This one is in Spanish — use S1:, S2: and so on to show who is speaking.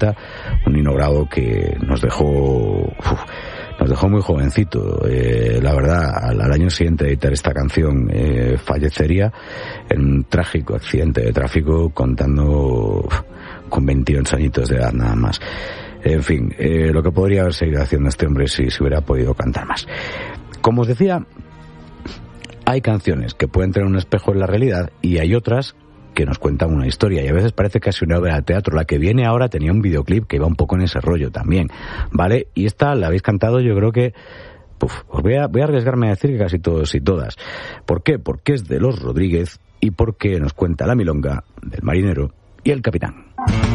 S1: guitarrista, un Nino Bravo que nos dejó muy jovencito. La verdad, al año siguiente de editar esta canción, fallecería en un trágico accidente de tráfico, contando con 21 añitos de edad nada más. En fin, lo que podría haber seguido haciendo este hombre si se hubiera podido cantar más. Como os decía, hay canciones que pueden tener un espejo en la realidad y hay otras que nos cuentan una historia, y a veces parece casi una obra de teatro. La que viene ahora tenía un videoclip que iba un poco en ese rollo también, ¿vale? Y esta la habéis cantado, yo creo que os voy a arriesgarme a decir que casi todos y todas. ¿Por qué? Porque es de Los Rodríguez y porque nos cuenta la milonga del marinero y el capitán.